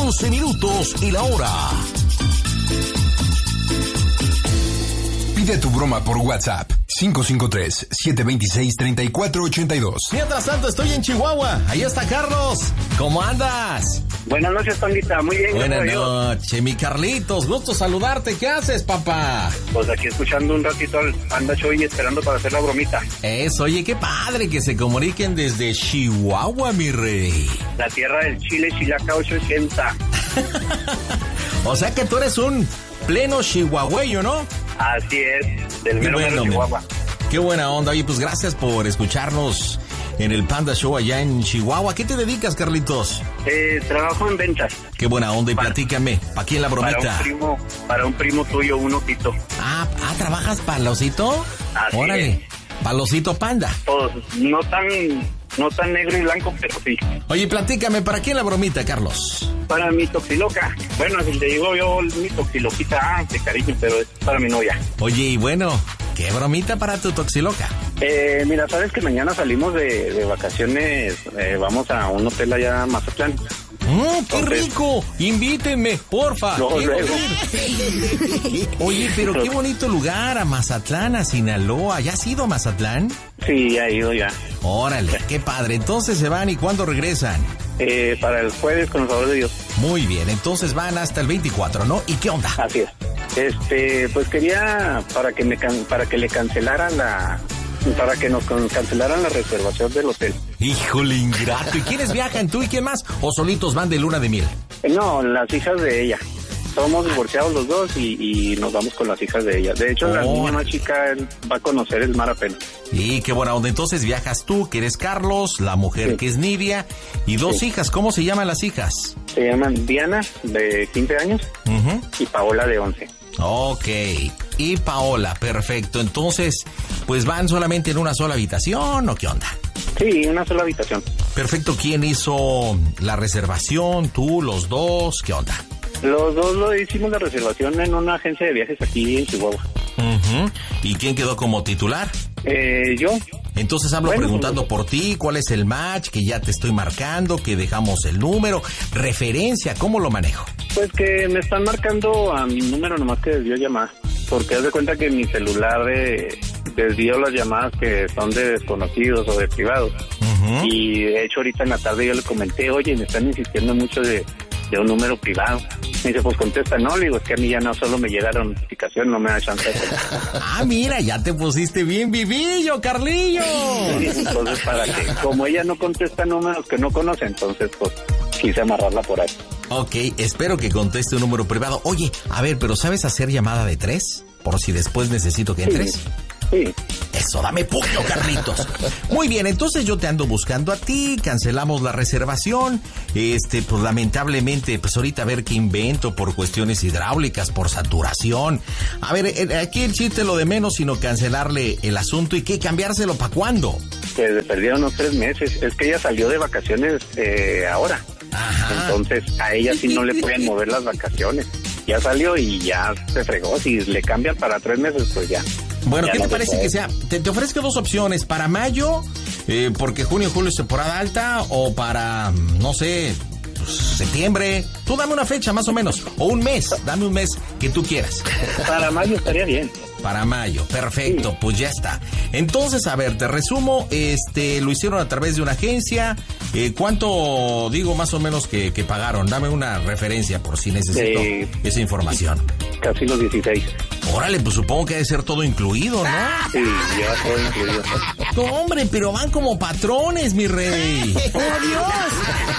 11 minutos y la hora. Pide tu broma por WhatsApp 553-726-3482. Mientras tanto, estoy en Chihuahua. Ahí está Carlos. ¿Cómo andas? Buenas noches, Pandita. Muy bien. Buenas noches, mi Carlitos. Gusto saludarte. ¿Qué haces, papá? Pues aquí escuchando un ratito al Panda Show y esperando para hacer la bromita. Eso, oye, qué padre que se comuniquen desde Chihuahua, mi rey. La tierra del Chile, Chilaca 880. O sea que tú eres un pleno chihuahueño, ¿no? Así es, del mero Chihuahua. Qué buena onda. Oye, pues gracias por escucharnos en el Panda Show allá en Chihuahua. ¿Qué te dedicas, Carlitos? Trabajo en ventas. Qué buena onda. Y platícame, ¿para quién la bromita? Para un primo tuyo, un osito. ¿Trabajas para el osito? Así Órale, es. para el osito panda. Pues no tan negro y blanco, pero sí. Oye, platícame, ¿para quién la bromita, Carlos? Para mi toxiloca. Bueno, si le digo yo mi toxiloquita, de cariño, pero es para mi novia. Oye, y bueno, ¿qué bromita para tu toxiloca? Mira, sabes que mañana salimos de vacaciones, vamos a un hotel allá en Mazatlán. ¡Qué rico! Invítenme, porfa. Luego. Oye, pero qué bonito lugar, a Mazatlán, a Sinaloa. ¿Ya has ido a Mazatlán? Sí, ya he ido ya. Órale, qué padre. Entonces se van, ¿y cuándo regresan? Para el jueves, con el favor de Dios. Muy bien, entonces van hasta el 24, ¿no? ¿Y qué onda? Así es. Pues quería para que le cancelaran para que nos cancelaran la reservación del hotel. Híjole, ingrato. ¿Y quiénes viajan, tú y quién más? ¿O solitos van de luna de miel? No, las hijas de ella. Somos divorciados los dos y nos vamos con las hijas de ella. De hecho, la niña más chica va a conocer el mar apenas. Y qué buena onda. Entonces viajas tú, que eres Carlos, la mujer que es Nidia, y dos hijas. ¿Cómo se llaman las hijas? Se llaman Diana, de 15 años, y Paola, de 11. Ok, y Paola, perfecto. Entonces, pues van solamente en una sola habitación, ¿o qué onda? Sí, una sola habitación. Perfecto. ¿Quién hizo la reservación? ¿Tú, los dos? ¿Qué onda? Los dos lo hicimos la reservación en una agencia de viajes aquí en Chihuahua. ¿Y quién quedó como titular? Yo. Entonces hablo preguntando por ti, ¿cuál es el match? Que ya te estoy marcando, que dejamos el número, referencia, ¿cómo lo manejo? Pues que me están marcando a mi número, nomás que desvió llamada. Porque haz de cuenta que mi celular desvió las llamadas que son de desconocidos o de privados. Y de hecho ahorita en la tarde yo le comenté, oye, me están insistiendo mucho de un número privado. Me dice, pues contesta, no, le digo, es que a mí ya no solo me llega la notificación, no me da chance. Mira, ya te pusiste bien vivillo, Carlillo. Sí, entonces para que, como ella no contesta números que no conoce, entonces pues quise amarrarla por ahí. Ok, espero que conteste un número privado. Oye, a ver, pero ¿sabes hacer llamada de 3? Por si después necesito que entres. Sí. Eso, dame puño, Carlitos. Muy bien, entonces yo te ando buscando a ti, cancelamos la reservación. Pues lamentablemente, pues ahorita a ver qué invento por cuestiones hidráulicas, por saturación. A ver, aquí el chiste lo de menos, sino cancelarle el asunto y qué, cambiárselo para cuándo. Que perdieron unos 3 meses. Es que ella salió de vacaciones ahora. Entonces a ella sí no le pueden mover las vacaciones. Ya salió y ya se fregó. Si le cambian para 3 meses, pues ya. Bueno, ya ¿qué no te parece puede. que sea? Te ofrezco 2 opciones. Para mayo, porque junio y julio es temporada alta, o para, no sé, pues, septiembre. Tú dame una fecha más o menos, o un mes, dame un mes que tú quieras. Para mayo estaría bien. Para mayo, perfecto, sí. Pues ya está. Entonces, a ver, te resumo, lo hicieron a través de una agencia. ¿Cuánto, digo, más o menos que pagaron? Dame una referencia por si necesito esa información. Casi los 16. Órale, pues supongo que debe ser todo incluido, ¿no? Sí, lleva todo incluido. No, hombre, pero van como patrones, mi rey. ¡Oh, Dios!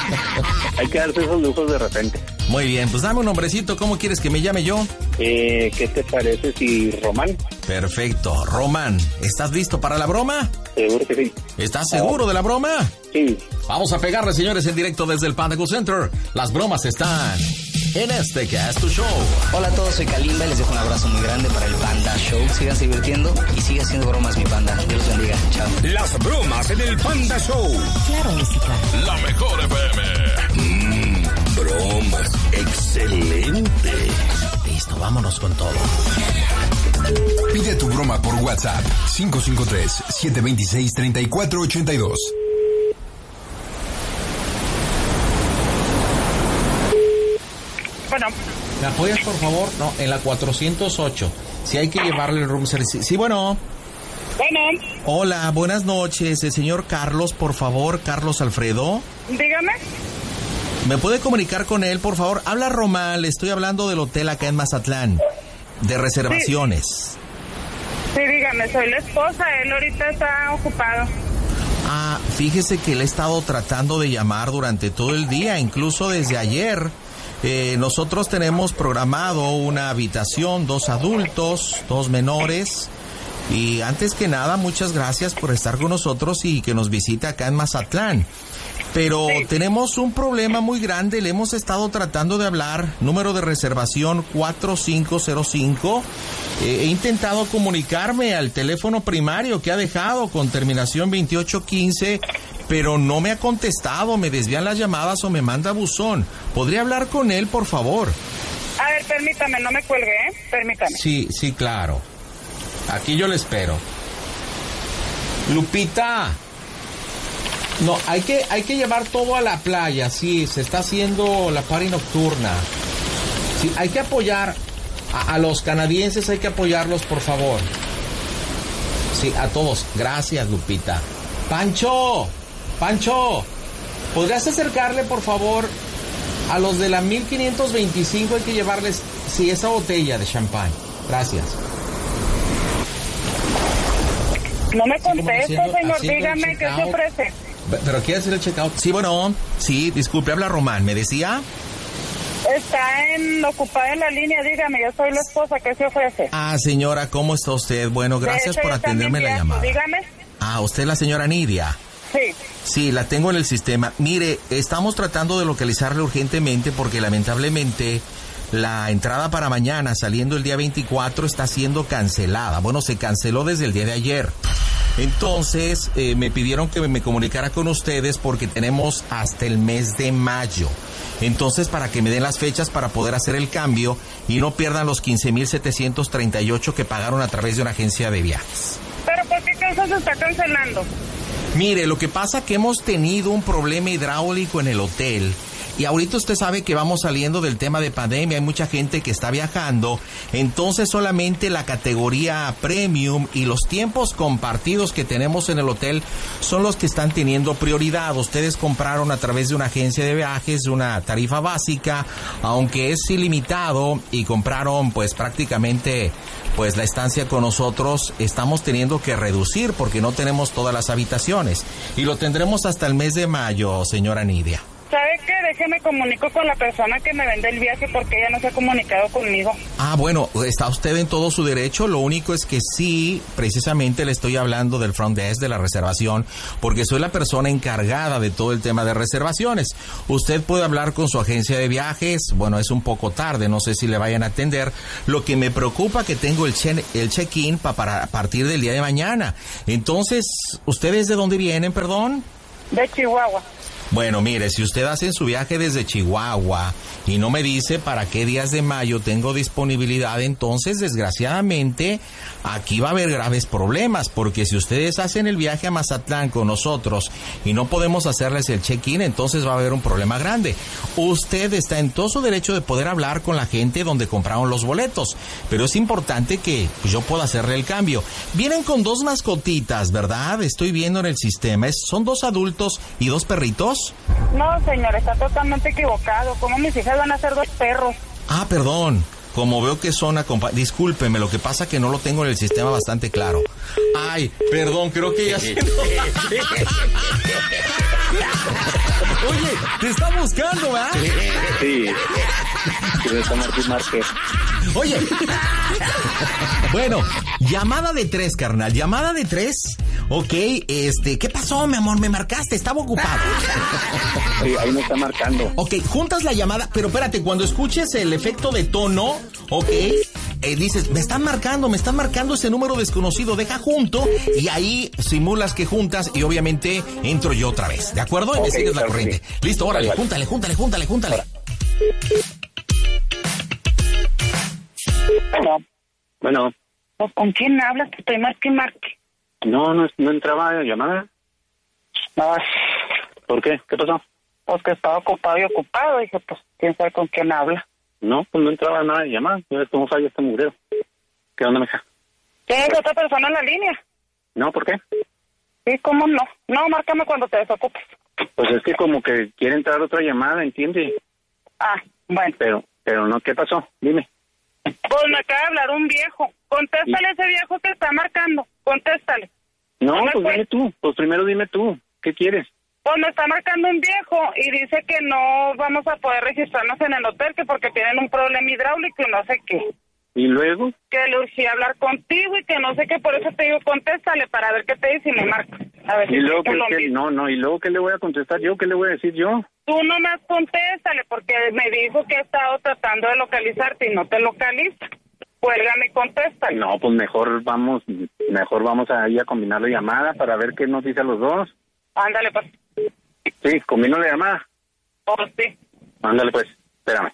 Hay que darse esos lujos de repente. Muy bien, pues dame un nombrecito. ¿Cómo quieres que me llame yo? ¿Qué te parece si Román? Perfecto, Román. ¿Estás listo para la broma? Seguro que sí. ¿Estás seguro de la broma? Sí. Vamos a pegarle, señores, en directo desde el Panda Cool Center. Las bromas están en este que es tu show. Hola a todos, soy Kalimba y les dejo un abrazo muy grande para el Panda Show. Sigan divirtiendo y sigan haciendo bromas, mi panda. Dios los bendiga. Chao. Las bromas en el Panda Show. Claro, música. La mejor FM. Bromas. Excelente. Listo, vámonos con todo. Pide tu broma por WhatsApp 553-726-3482. Bueno. ¿Me apoyas, por favor? No, en la 408. Si hay que llevarle el room service. Sí, bueno. Bueno. Hola, buenas noches. El señor Carlos, por favor. Carlos Alfredo. Dígame. ¿Me puede comunicar con él, por favor? Habla Román, le estoy hablando del hotel acá en Mazatlán, de reservaciones. Sí, dígame, soy la esposa, él ahorita está ocupado. Ah, fíjese que le he estado tratando de llamar durante todo el día, incluso desde ayer. Nosotros tenemos programado una habitación, 2 adultos, 2 menores. Y antes que nada, muchas gracias por estar con nosotros y que nos visite acá en Mazatlán. Pero tenemos un problema muy grande, le hemos estado tratando de hablar, número de reservación 4505. He intentado comunicarme al teléfono primario que ha dejado con terminación 2815, pero no me ha contestado, me desvían las llamadas o me manda buzón. ¿Podría hablar con él, por favor? A ver, permítame, no me cuelgue, permítame. Sí, claro. Aquí yo le espero. Lupita. No, hay que llevar todo a la playa, sí, se está haciendo la party nocturna. Sí, hay que apoyar a los canadienses, hay que apoyarlos, por favor. Sí, a todos. Gracias, Lupita. Pancho, ¿podrías acercarle, por favor, a los de la 1525? Hay que llevarles, sí, esa botella de champán. Gracias. No me contesta, señor, dígame, ¿qué se ofrece? ¿Pero quiere hacer el checkout? Sí, bueno, sí, disculpe, habla Román, ¿me decía? Está ocupada en la línea, dígame, yo soy la esposa, ¿qué se ofrece? Ah, señora, ¿cómo está usted? Bueno, gracias por atenderme la llamada. Dígame. Ah, ¿usted es la señora Nidia? Sí. Sí, la tengo en el sistema. Mire, estamos tratando de localizarle urgentemente porque lamentablemente la entrada para mañana, saliendo el día 24, está siendo cancelada. Bueno, se canceló desde el día de ayer. Entonces, me pidieron que me comunicara con ustedes porque tenemos hasta el mes de mayo. Entonces, para que me den las fechas para poder hacer el cambio y no pierdan los 15,738 que pagaron a través de una agencia de viajes. ¿Pero por qué eso se está cancelando? Mire, lo que pasa es que hemos tenido un problema hidráulico en el hotel. Y ahorita usted sabe que vamos saliendo del tema de pandemia, hay mucha gente que está viajando, entonces solamente la categoría premium y los tiempos compartidos que tenemos en el hotel son los que están teniendo prioridad. Ustedes compraron a través de una agencia de viajes una tarifa básica, aunque es ilimitado, y compraron pues prácticamente pues la estancia con nosotros. Estamos teniendo que reducir porque no tenemos todas las habitaciones y lo tendremos hasta el mes de mayo, señora Nidia. ¿Sabe qué? Déjeme comunico con la persona que me vende el viaje porque ella no se ha comunicado conmigo. Ah, bueno, está usted en todo su derecho. Lo único es que sí, precisamente le estoy hablando del front desk, de la reservación, porque soy la persona encargada de todo el tema de reservaciones. Usted puede hablar con su agencia de viajes. Bueno, es un poco tarde, no sé si le vayan a atender. Lo que me preocupa que tengo el check-in para partir del día de mañana. Entonces, ¿ustedes de dónde vienen, perdón? De Chihuahua. Bueno, mire, si usted hace su viaje desde Chihuahua y no me dice para qué días de mayo tengo disponibilidad, entonces, desgraciadamente, aquí va a haber graves problemas, porque si ustedes hacen el viaje a Mazatlán con nosotros y no podemos hacerles el check-in, entonces va a haber un problema grande. Usted está en todo su derecho de poder hablar con la gente donde compraron los boletos, pero es importante que yo pueda hacerle el cambio. Vienen con 2 mascotitas, ¿verdad? Estoy viendo en el sistema. ¿Son 2 adultos y 2 perritos? No, señor, está totalmente equivocado. ¿Cómo mis hijas van a ser 2 perros? Ah, perdón. Como veo que son discúlpeme, lo que pasa que no lo tengo en el sistema bastante claro. Ay, perdón, creo que ya... Oye, te está buscando, ¿verdad? Sí. Me está Márquez. Oye. Bueno, llamada de 3, carnal. Llamada de 3. Ok, ¿qué pasó, mi amor? Me marcaste, estaba ocupado. Sí, ahí me está marcando. Ok, juntas la llamada, pero espérate, cuando escuches el efecto de tono, ok, dices, me están marcando ese número desconocido, deja junto, y ahí simulas que juntas, y obviamente entro yo otra vez, ¿de acuerdo? Y me sigues la corriente. Sí. Listo, órale, vale. Júntale. Bueno. ¿Con quién hablas? Te estoy marque. No entraba la llamada. Ay. ¿Por qué? ¿Qué pasó? Pues que estaba ocupado. Dije, pues, quién sabe con quién habla. No, pues no entraba nada de llamada. Ya ves cómo falla este mugrero. ¿Qué onda, mija? ¿Tienes otra persona en la línea? No, ¿por qué? Sí, ¿cómo no? No, márcame cuando te desocupes. Pues es que como que quiere entrar otra llamada, ¿entiendes? Ah, bueno. Pero no, ¿qué pasó? Dime. Pues me acaba de hablar un viejo. Contéstale a ese viejo que está marcando. Contéstale. No, pues me dime tú. Pues primero dime tú. ¿Qué quieres? Pues me está marcando un viejo y dice que no vamos a poder registrarnos en el hotel, que porque tienen un problema hidráulico y no sé qué. ¿Y luego? Que le urgía hablar contigo y que no sé qué, por eso te digo, contéstale para ver qué te dice y me marca. A ver ¿Y si luego te lo mismo. No, ¿y luego qué le voy a contestar yo? ¿Qué le voy a decir yo? Tú nomás contéstale, porque me dijo que ha estado tratando de localizarte y no te localiza. Cuélgame y contéstale. No, pues mejor vamos ahí a combinar la llamada para ver qué nos dice a los dos. Ándale, pues. Sí, combino la llamada. Oh, sí. Ándale, pues, espérame.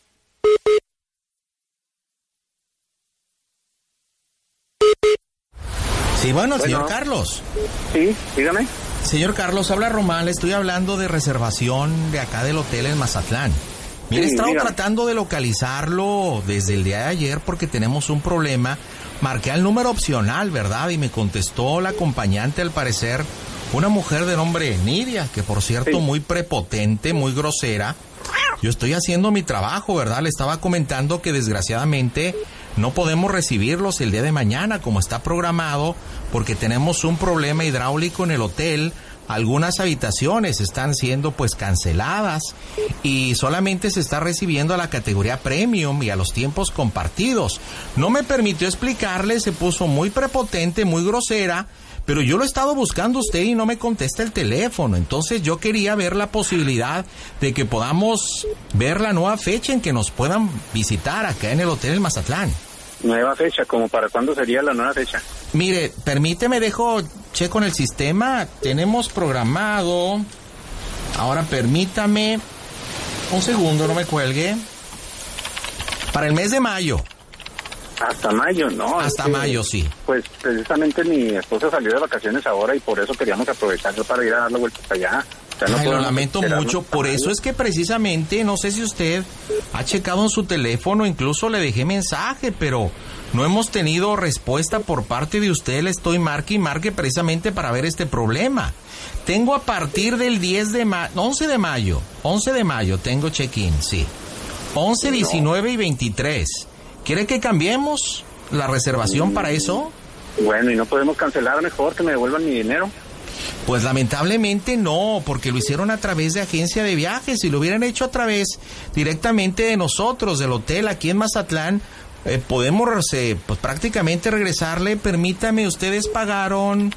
Sí, bueno, señor Carlos. Sí, dígame. Señor Carlos, habla Román, le estoy hablando de reservación de acá del hotel en Mazatlán. Mire, he estado tratando de localizarlo desde el día de ayer porque tenemos un problema. Marqué al número opcional, ¿verdad? Y me contestó la acompañante, al parecer, una mujer de nombre Nidia, que por cierto, muy prepotente, muy grosera. Yo estoy haciendo mi trabajo, ¿verdad? Le estaba comentando que desgraciadamente no podemos recibirlos el día de mañana como está programado porque tenemos un problema hidráulico en el hotel. Algunas habitaciones están siendo pues canceladas y solamente se está recibiendo a la categoría premium y a los tiempos compartidos. No me permitió explicarle, se puso muy prepotente, muy grosera, pero yo lo he estado buscando a usted y no me contesta el teléfono. Entonces yo quería ver la posibilidad de que podamos ver la nueva fecha en que nos puedan visitar acá en el Hotel Mazatlán. ¿Nueva fecha? ¿Como para cuándo sería la nueva fecha? Mire, permíteme, checo en el sistema. Tenemos programado... Ahora permítame... Un segundo, no me cuelgue. Para el mes de mayo. Hasta mayo, ¿no? Hasta mayo, sí. Pues precisamente mi esposa salió de vacaciones ahora y por eso queríamos aprovecharlo para ir a dar la vuelta para allá. O sea, Ay, lo lamento mucho. Por eso es que precisamente, no sé si usted ha checado en su teléfono, incluso le dejé mensaje, pero no hemos tenido respuesta por parte de usted. Le estoy marque y marque precisamente para ver este problema. Tengo a partir del 11 de mayo tengo check-in, sí. 11, 19 y 23. ¿Quiere que cambiemos la reservación para eso? Bueno, ¿y no podemos cancelar mejor, que me devuelvan mi dinero? Pues lamentablemente no, porque lo hicieron a través de agencia de viajes. Si lo hubieran hecho a través directamente de nosotros, del hotel aquí en Mazatlán, podemos pues, prácticamente regresarle. Permítame, ustedes pagaron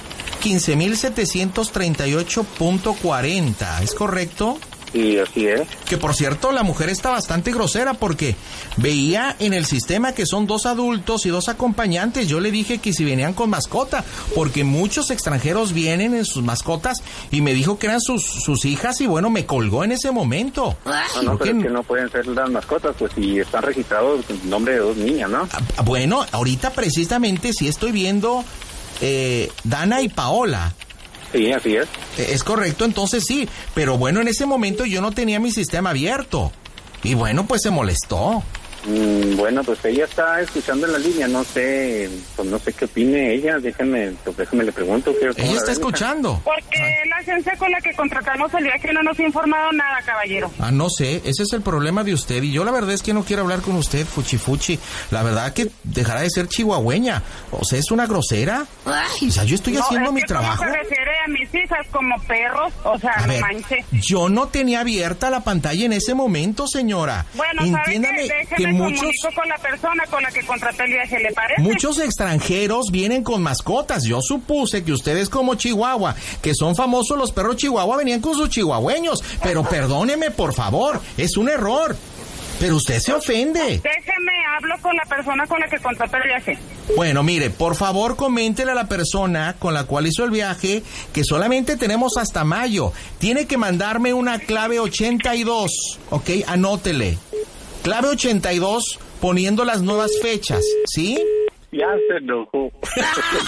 15,738.40, ¿es correcto? Sí, así es. Que por cierto, la mujer está bastante grosera porque veía en el sistema que son 2 adultos y 2 acompañantes. Yo le dije que si venían con mascota, porque muchos extranjeros vienen en sus mascotas, y me dijo que eran sus hijas, y bueno, me colgó en ese momento. No, pero es que no pueden ser las mascotas, pues si están registrados en nombre de 2 niñas, ¿no? Bueno, ahorita precisamente sí estoy viendo Dana y Paola. Sí, así es. Es correcto, entonces sí, pero bueno, en ese momento yo no tenía mi sistema abierto y bueno, pues se molestó. Bueno, pues ella está escuchando en la línea, no sé qué opine ella, déjame le pregunto. Ella está escuchando. Porque la agencia con la que contratamos el viaje no nos ha informado nada, caballero. No sé, ese es el problema de usted, y yo la verdad es que no quiero hablar con usted, fuchi. La verdad que dejará de ser chihuahueña, o sea, es una grosera. O sea, yo estoy haciendo mi trabajo. ¿Cómo se refiere a mis hijas como perros? O sea, no manches. Yo no tenía abierta la pantalla en ese momento, señora. Bueno, entiéndame que comunico con la persona con la que contraté el viaje, ¿le parece? Muchos extranjeros vienen con mascotas. Yo supuse que ustedes como Chihuahua, que son famosos los perros Chihuahua, venían con sus chihuahueños. Pero perdóneme, por favor, es un error. Pero usted se ofende. Déjeme, hablo con la persona con la que contraté el viaje. Bueno, mire, por favor, coméntele a la persona con la cual hizo el viaje que solamente tenemos hasta mayo. Tiene que mandarme una clave 82, ¿ok? Anótele. Clave 82, poniendo las nuevas fechas, ¿sí? Ya se enojó.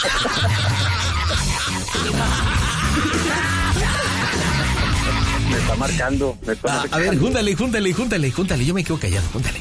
Me está marcando. A ver, júntale. Yo me quedo callado, júntale.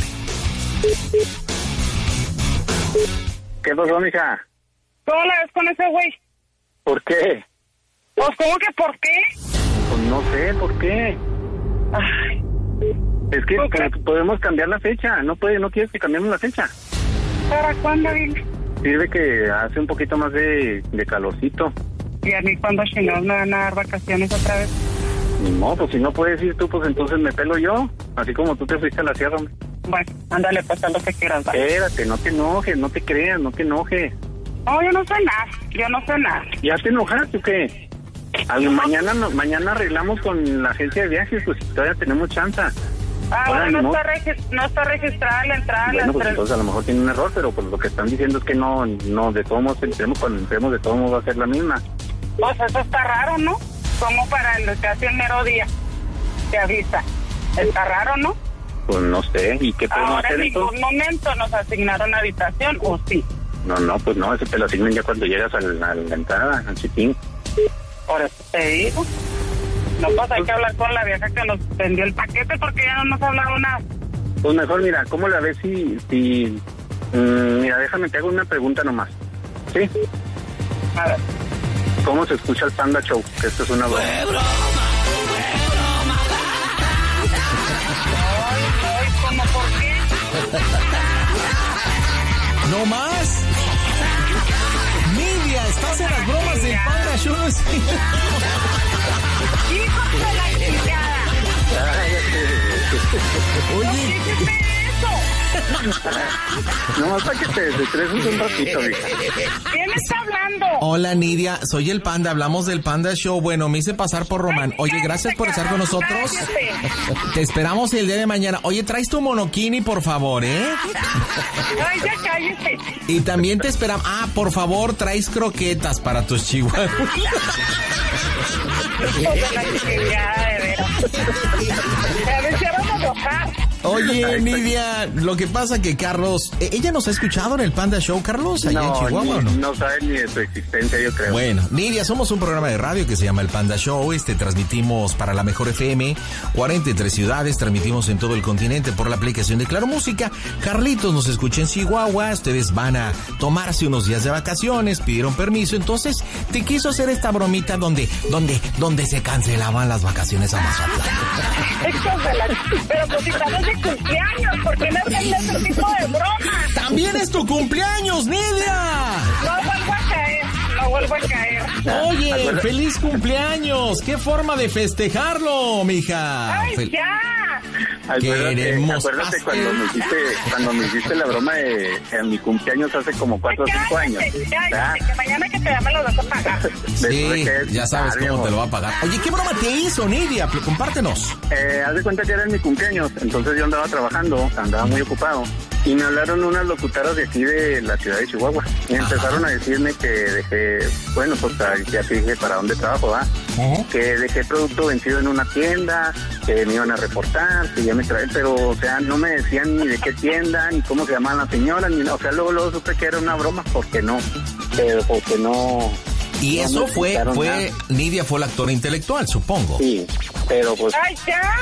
¿Qué pasó, mija? ¿Cómo la ves con ese güey? ¿Por qué? Pues, ¿cómo que por qué? Pues no sé, ¿por qué? Ay, Es que ¿por qué? podemos cambiar la fecha. No quieres que cambiemos la fecha. ¿para cuándo, dile? Sirve que hace un poquito más de calorcito. Y a mí cuando chingados me van a dar vacaciones otra vez. No, pues si no puedes ir tú, pues entonces me pelo yo. Así como tú te fuiste a la sierra, hombre. Bueno, ándale, pues haz lo que quieras, ¿vale? Espérate, no te enojes, no te creas, no te enojes. No, yo no sé nada. ¿Ya te enojaste o qué? Mañana arreglamos con la agencia de viajes, pues todavía tenemos chance. Ahora no está registrada la entrada. Bueno, pues entonces a lo mejor tiene un error, pero pues lo que están diciendo es que no, de todos modos, cuando entremos de todos modos va a ser la misma. Pues eso está raro, ¿no? Como para casi el mero día te avisa. Está raro, ¿no? Pues no sé, ¿y qué podemos Ahora hacer en entonces? ningún momento nos asignaron habitación, ¿o sí? No, pues no, eso te lo asignan ya cuando llegas a la entrada, al chitín. Por eso te digo. No, pues hay que hablar con la vieja que nos vendió el paquete porque ya no nos ha hablado nada. Pues mejor, mira, ¿cómo la ves si mira, déjame, te hago una pregunta nomás. ¿Sí? A ver. ¿Cómo se escucha el Panda Show? Que esto es una broma. Ay, ¿cómo por qué? ¡No más! Nidia, estás en las bromas del Panda Show. ¡Hijo de la chingada! Oye, ¡Dígame eso! Nomás para que te desestreses un ratito, hija. ¿Quién está hablando? hola Nidia, soy el Panda, hablamos del Panda Show. Bueno, me hice pasar por Román. Oye, gracias por estar con nosotros. Te esperamos el día de mañana. Oye, traes tu monokini, por favor, ¿eh? Ay, ya cállese. Y también te esperamos. Ah, por favor, traes croquetas para tus chihuahuas. Hijo de la chingada, de veras. A ver si vamos a enojar. Oye, Nidia, lo que pasa que Carlos, ¿ella nos ha escuchado en el Panda Show, Carlos, allá en Chihuahua o no? No sabe ni de su existencia, yo creo. Bueno, Nidia, somos un programa de radio que se llama El Panda Show. Transmitimos para la Mejor FM, 43 ciudades, transmitimos en todo el continente por la aplicación de Claro Música. Carlitos nos escucha en Chihuahua, ustedes van a tomarse unos días de vacaciones, pidieron permiso, entonces te quiso hacer esta bromita donde se cancelaban las vacaciones a Mazatlán. Hijos de la... Pero pues si estamos de cumpleaños, ¿por qué me hacen ese tipo de bromas? ¡También es tu cumpleaños, Nidia! No vuelvo a caer. Oye, feliz cumpleaños. ¿Qué forma de festejarlo, mija? ¡Ay, ya! Queremos Acuérdate pastel. cuando me hiciste la broma en mi cumpleaños hace como 4 o 5 años. Ya, que mañana que te da me lo vas a pagar. Sí, ya sabes cómo te lo va a pagar. Oye, ¿qué broma te hizo, Nidia? Compártenos. Haz de cuenta que era en mi cumpleaños, entonces yo andaba trabajando, andaba muy ocupado. Y me hablaron unas locutoras de aquí de la ciudad de Chihuahua. Y empezaron a decirme que dejé, bueno, pues ya te dije para dónde trabajo, ¿va? Que dejé producto vencido en una tienda, que me iban a reportar, que ya me traen, pero, o sea, no me decían ni de qué tienda, ni cómo se llamaban las señoras, ni nada. O sea, luego supe que era una broma, porque no. Y no eso me explicaron nada. Nidia fue la actora intelectual, supongo. Sí, pero pues... ¡Ay, ya!